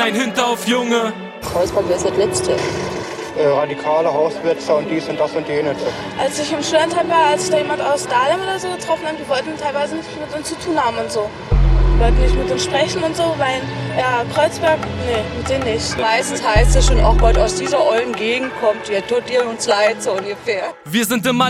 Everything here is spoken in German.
ein Hinter auf Junge. Kreuzberg wäre das Letzte. Radikale Hauswirte und dies und das und jenes. Als ich im Studentheim war, als ich da jemand aus Dahlem oder so getroffen habe, die wollten teilweise nichts mit uns zu tun haben und so. Die wollten nicht mit uns sprechen und so, weil, ja, Kreuzberg, nee, mit denen nicht. Meistens heißt es schon, auch Gott aus dieser ollen Gegend kommt, ihr tut ihr uns leid, so ungefähr. Wir sind immer